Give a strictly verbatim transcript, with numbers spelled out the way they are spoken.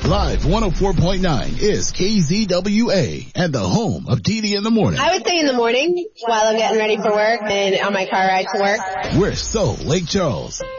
Live one oh four point nine is K Z W A and the home of Dee Dee in the morning. I would say in the morning while I'm getting ready for work and on my car ride to work. We're so Lake Charles.